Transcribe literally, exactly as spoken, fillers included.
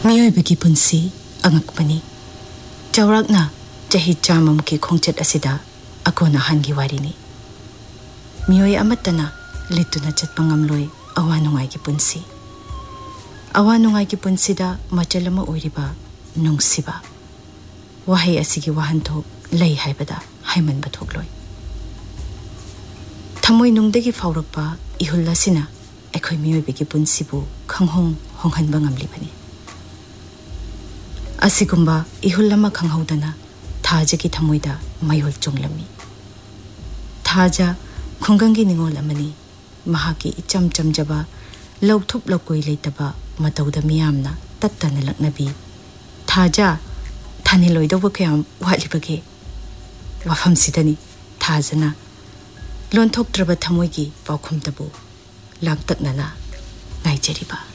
मियोइबगी पुंसी अंगकपनी चौराकना चही चामम की खोंचत असिदा अकोना हानगी वारिनी मियोइ अमतना लितुना चतपा ngamloi awa nungai की पुंसी awa nungai की पुंसीदा मचल अमा ओइरिबा नुंगसिबा वहाई असिगी वाहनथोक लई हाइबदा हाइमनबा थोकलोइ थमोइ नुंगदगी फावरकपा इहुल असिना अखोइ मियोइबगी पुंसीबु खंगहोंग होंगहनबा ngamlibani असिगुम्बा इहुल्लमा खंगहौदना थाजगी थमोइदा मयोल चोंगलमी थाजा खुंगंगी निंगोल अमनी महाकी इचम चमजबा लौथुप लौकोइ लेतबा मतौदा मियामना तत्तना लक्नबी थाजा थानिलोइदोब कयाम वालिबगे वाफम सिदनी थाजना लोनथोक्त्रबा थमोइगी पाउखुमतबु लांतकनना नाइजरिबा।